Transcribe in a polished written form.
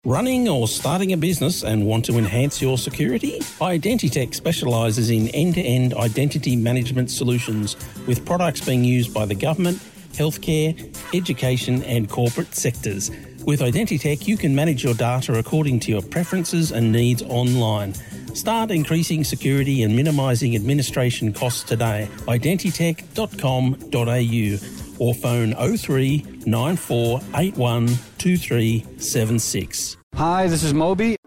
Running or starting a business and want to enhance your security? Identitech specialises in end-to-end identity management solutions with products being used by the government, healthcare, education and corporate sectors. With Identitech, you can manage your data according to your preferences and needs online. Start increasing security and minimising administration costs today. Identitech.com.au or phone 03 9481 2376. Hi, this is Moby.